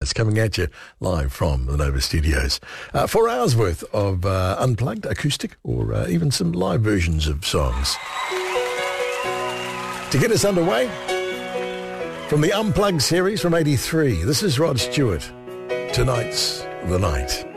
It's coming at you live from the Nova Studios. 4 hours worth of unplugged, acoustic, or even some live versions of songs. To get us underway, from the Unplugged series from '83, this is Rod Stewart. Tonight's the night.